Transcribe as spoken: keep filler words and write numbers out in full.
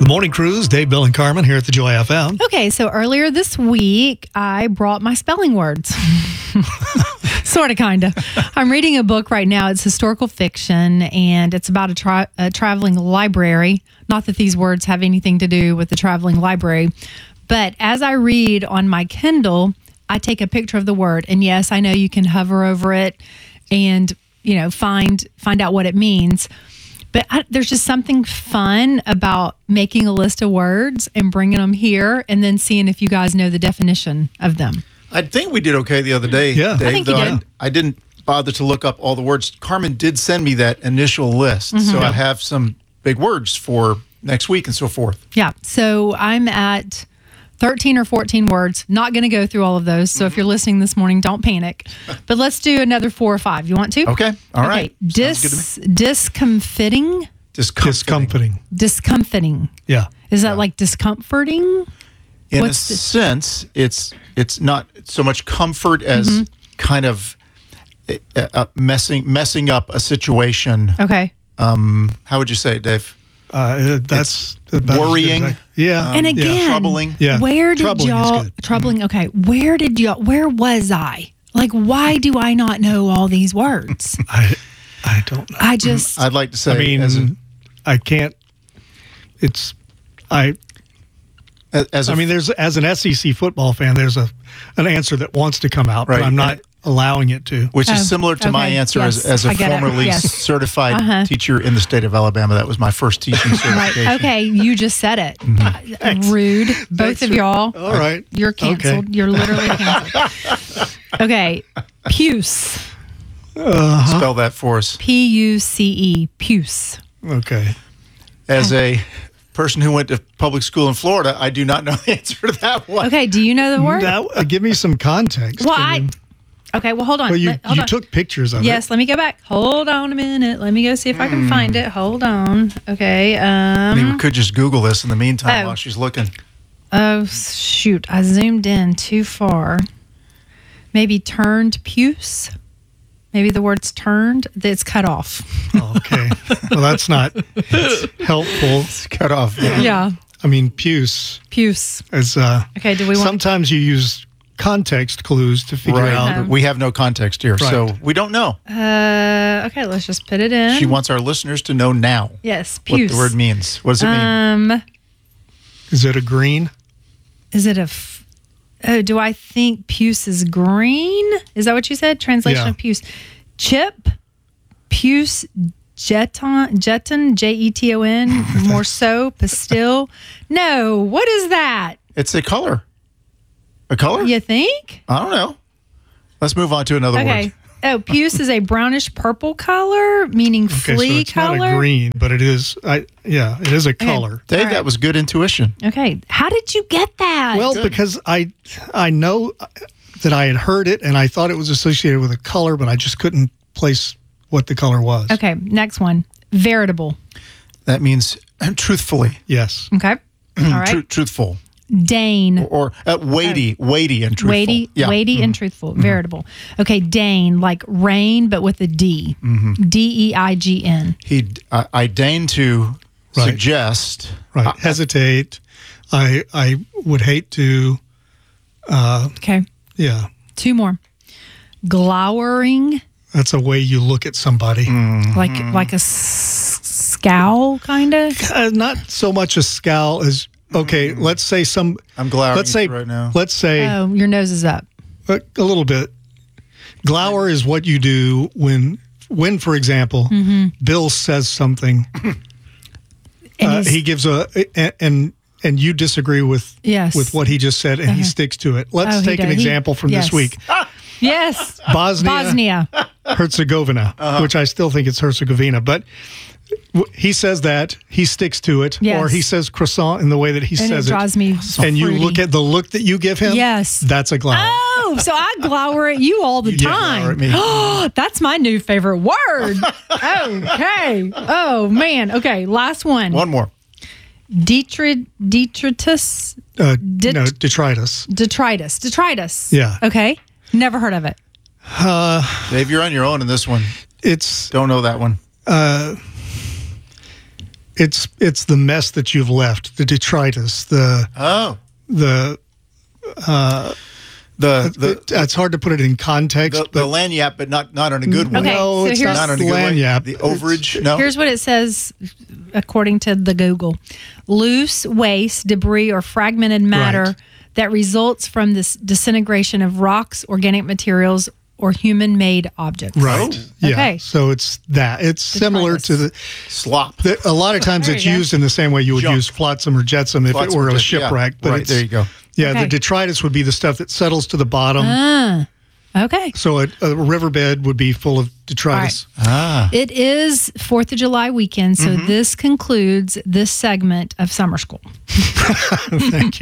morning, Cruise. Dave, Bill, and Carmen here at the Joy F M. Okay, so earlier this week, I brought my spelling words. Sort of, kind of. I'm reading a book right now. It's historical fiction, and it's about a, tra- a traveling library. Not that these words have anything to do with the traveling library, but as I read on my Kindle, I take a picture of the word. And yes, I know you can hover over it and, you know, find find out what it means. But I, there's just something fun about making a list of words and bringing them here and then seeing if you guys know the definition of them. I think we did okay the other day. Yeah. Dave, I think you though did. I, I didn't bother to look up all the words. Carmen did send me that initial list, Mm-hmm. so I have some big words for next week and so forth. Yeah. So I'm at thirteen or fourteen words. Not going to go through all of those. So if you're listening this morning, don't panic. But let's do another four or five. You want to? Okay. All right. Okay. Sounds good to Dis, discomfiting. Discomforting. Discomforting. Discomfiting. Yeah. Is that like discomforting? In What's a the- sense, it's it's not so much comfort as Mm-hmm. kind of uh, uh, messing messing up a situation. Okay. Um, how would you say it, Dave? Uh, that's about as worrying. good as I- Yeah. And yeah. again, troubling. Yeah. where did Troubling is y'all good. troubling? Okay, where did y'all? Where was I? Like, why do I not know all these words? I, I don't know. I just I'd like to say, I mean, as a, I can't. It's I. as a I mean, there's as an S E C football fan, there's a an answer that wants to come out, Right. but I'm not allowing it to. which Oh, is similar to my okay. answer Yes, as, as a I get it. formerly Yes. certified Uh-huh. teacher in the state of Alabama. That was my first teaching right. certification. Okay, you just said it. Uh, rude, both Thanks of for- y'all. All right. You're canceled. Okay. You're literally canceled. Okay, puce. Spell that for us. P U C E. Puce. Okay. As a person who went to public school in Florida, I do not know the answer to that one. Okay, do you know the word? Now, uh, give me some context. Well, I I. mean, Okay, well, hold on. well, you Let- hold you on. took pictures of Yes, it. let me go back. Hold on a minute. Let me go see if I can find it. Hold on. Okay. I Um. mean, we could just Google this in the meantime Oh. while she's looking. Oh shoot! I zoomed in too far. Maybe turned puce. Maybe the word's turned. It's cut off. Oh, okay. Well, that's not helpful. Cut off. Yeah, I mean, puce puce. is. Uh, Okay. Do we want? sometimes you use context clues to figure Right. out. We have no context here, so Right. we don't know. Uh. Okay. Let's just put it in. She wants our listeners to know now Yes. what Puce. the word means. What does it mean? Um. Is it a green? Is it a? F- oh, do I think puce is green? Is that what you said? Translation Yeah. of puce. Chip. Puce. Jeton. Jeton. J E T O N. Morceau. Pastille. No. What is that? It's a color. A color? You think? I don't know. Let's move on to another Okay. word. Oh, puce is a brownish purple color, meaning Okay, flea so it's color. not a green, but it is. I yeah, it is a color. Dave, All right. that was good intuition. Okay. How did you get that? Well, Good. because I I know that I had heard it and I thought it was associated with a color, but I just couldn't place what the color was. okay. Next one. Veritable. That means truthfully. Yes. Okay. All right. Tru- truthful. Dane. Or uh, weighty, weighty and truthful. Weighty, Yeah. weighty and truthful. Veritable. Okay. Dane, like rain, but with a D. D E I G N. He, I, I deign to Right. suggest. Right. Uh, Hesitate. I I would hate to. Okay. Yeah. Two more. Glowering, That's a way you look at somebody. like like a s- scowl, kind of. Uh, not so much a scowl as okay. Let's say some. I'm glowering Let's say at you right now. Let's say Oh, your nose is up. a, a little bit. Glower is what you do when when, for example, Mm-hmm. Bill says something. And Uh, he's- he gives a a- and and you disagree with Yes. with what he just said, and he sticks to it. Let's Oh, he take an does. He- example from yes. this week: Yes. Bosnia, Bosnia. Herzegovina, Uh-huh. which I still think it's Herzegovina, but w- he says that he sticks to it, Yes. or he says croissant in the way that he And says it draws me so and you fruity. look at the look that you give him. Yes. that's a glower. Oh, so I glower at you all the Yeah, time. glower at me. That's my new favorite word. Okay. Oh, man. Okay. Last one. One more. Detri- detritus. Uh, Det- no, detritus. Detritus. Detritus. Yeah. Okay. Never heard of it. Dave, you're on your own in this one. It's Don't know that one. It's it's the mess that you've left, the detritus, the Oh, the. the the. It, it's hard to put it in context. The, the lanyap, but not not in a good way. Okay, No, so it's here's- not Not in a good way. lanyap. The overage. No. Here's what it says, according to the Google: loose waste, debris, or fragmented matter Right. that results from this disintegration of rocks, organic materials, or human-made objects. Right. Yeah. Okay. So it's that. It's similar to the, Slop. the. A lot of times There it's you go. used in the same way you would Junk. use flotsam or jetsam if Flotsam it were or a jetsam, yeah. shipwreck. But Right, it's, there you go. Yeah, Okay. the detritus would be the stuff that settles to the bottom. Ah, okay. So a, a riverbed would be full of detritus. Ah. It is fourth of July weekend, so this concludes this segment of summer school. Thank you.